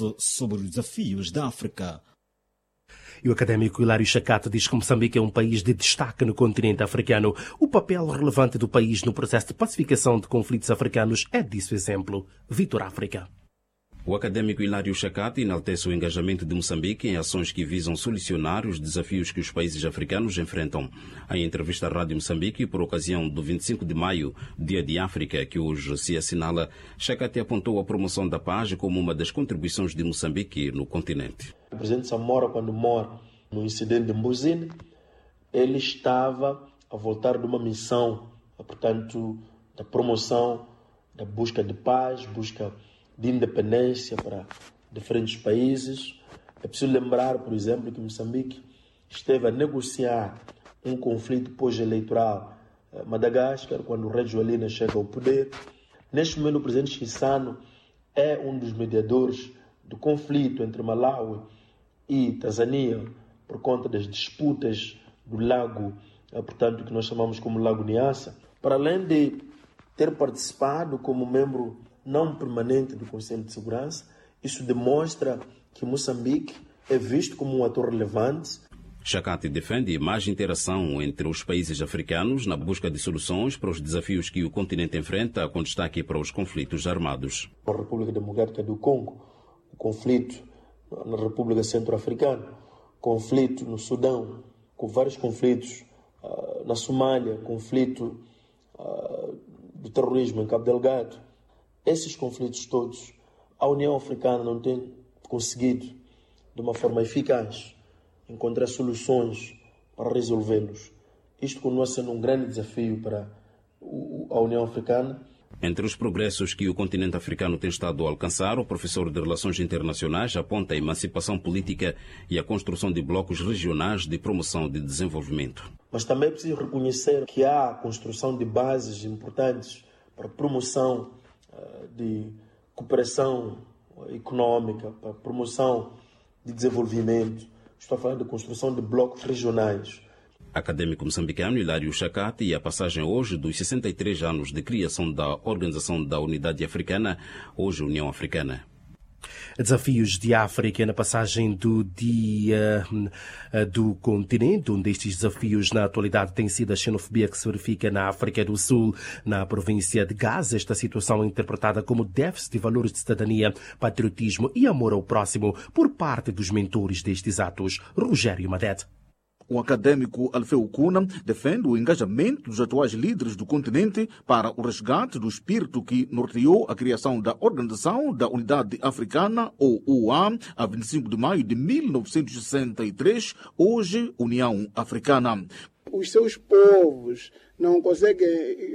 sobre os desafios da África. E o académico Hilário Chacata diz que Moçambique é um país de destaque no continente africano. O papel relevante do país no processo de pacificação de conflitos africanos é disso exemplo. Vitor África. O académico Hilário Chacata enaltece o engajamento de Moçambique em ações que visam solucionar os desafios que os países africanos enfrentam. Em entrevista à Rádio Moçambique, por ocasião do 25 de maio, Dia de África, que hoje se assinala, Chacata apontou a promoção da paz como uma das contribuições de Moçambique no continente. O presidente Samora, quando morre no incidente de Mbuzine, ele estava a voltar de uma missão, portanto, da promoção, da busca de paz, busca de independência para diferentes países. É preciso lembrar, por exemplo, que Moçambique esteve a negociar um conflito pós-eleitoral Madagascar, quando o rei Joelina chega ao poder. Neste momento, o presidente Chissano é um dos mediadores do conflito entre Malawi e Tanzânia por conta das disputas do lago, portanto, que nós chamamos como Lago Nyassa. Para além de ter participado como membro não permanente do Conselho de Segurança, isso demonstra que Moçambique é visto como um ator relevante. Chacata defende mais interação entre os países africanos na busca de soluções para os desafios que o continente enfrenta, com destaque para os conflitos armados. Na República Democrática do Congo, o conflito na República Centro-Africana, conflito no Sudão, com vários conflitos na Somália, conflito do terrorismo em Cabo Delgado. Esses conflitos todos, a União Africana não tem conseguido, de uma forma eficaz, encontrar soluções para resolvê-los. Isto continua sendo um grande desafio para a União Africana. Entre os progressos que o continente africano tem estado a alcançar, o professor de Relações Internacionais aponta a emancipação política e a construção de blocos regionais de promoção de desenvolvimento. Mas também é preciso reconhecer que há a construção de bases importantes para a promoção de cooperação econômica, para a promoção de desenvolvimento. Estou a falar de construção de blocos regionais. Académico moçambicano Hilário Chacata e a passagem hoje dos 63 anos de criação da Organização da Unidade Africana, hoje União Africana. Desafios de África na passagem do dia do continente. Um destes desafios na atualidade tem sido a xenofobia que se verifica na África do Sul. Na província de Gaza, esta situação é interpretada como déficit de valores de cidadania, patriotismo e amor ao próximo por parte dos mentores destes atos. Rogério Madete. O académico Alfeu Kuna defende o engajamento dos atuais líderes do continente para o resgate do espírito que norteou a criação da Organização da Unidade Africana, ou OUA, a 25 de maio de 1963, hoje União Africana. Os seus povos não conseguem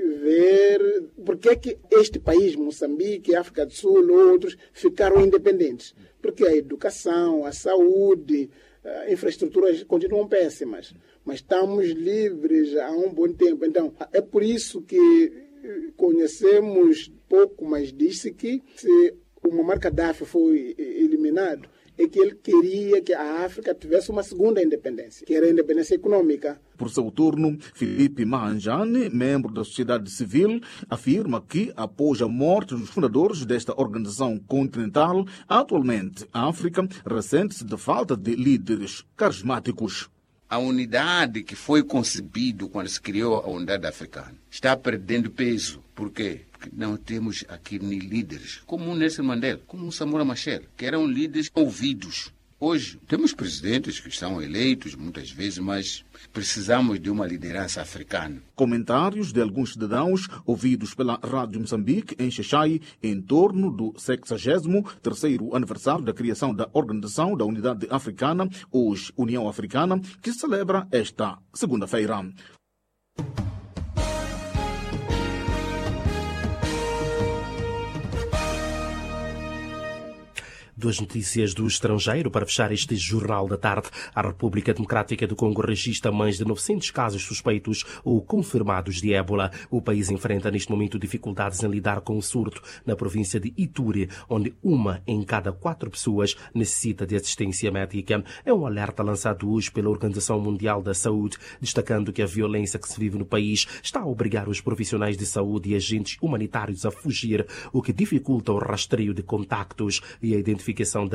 ver por que é que este país, Moçambique, África do Sul, outros, ficaram independentes. Porque a educação, a saúde, infraestruturas continuam péssimas, mas estamos livres há um bom tempo. Então, é por isso que conhecemos pouco, mas disse que se o Muammar Gaddafi foi eliminado, é que ele queria que a África tivesse uma segunda independência, que era a independência econômica. Por seu turno, Filipe Mahanjane, membro da sociedade civil, afirma que, após a morte dos fundadores desta organização continental, atualmente a África ressente-se da falta de líderes carismáticos. A unidade que foi concebida quando se criou a unidade africana está perdendo peso. Por quê? Porque não temos aqui nem líderes, como o Nelson Mandela, como o Samora Machel, que eram líderes ouvidos. Hoje, temos presidentes que estão eleitos muitas vezes, mas precisamos de uma liderança africana. Comentários de alguns cidadãos ouvidos pela Rádio Moçambique em Xaixai em torno do 63º aniversário da criação da Organização da Unidade Africana, hoje União Africana, que se celebra esta segunda-feira. Duas notícias do estrangeiro para fechar este Jornal da Tarde. A República Democrática do Congo registra mais de 900 casos suspeitos ou confirmados de ébola. O país enfrenta neste momento dificuldades em lidar com o surto na província de Ituri, onde 1 em cada 4 pessoas necessita de assistência médica. É um alerta lançado hoje pela Organização Mundial da Saúde, destacando que a violência que se vive no país está a obrigar os profissionais de saúde e agentes humanitários a fugir, o que dificulta o rastreio de contactos e a identificação